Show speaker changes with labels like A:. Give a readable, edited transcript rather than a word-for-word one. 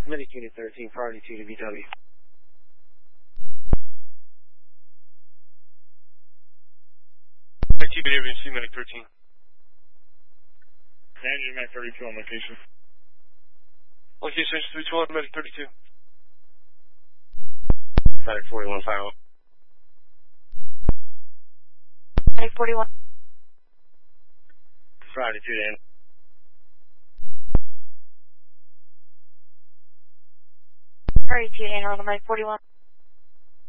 A: Medic Unit 13, priority 2 to VW.
B: IT Agency, Medic 13.
C: Manager, Medic 32 on location.
B: Location 321, Medic 32.
A: Medic 41, fire up.
D: Medic 41.
A: Priority 2 to end.
D: Priority 2 to Anne Arundel, Medic 41.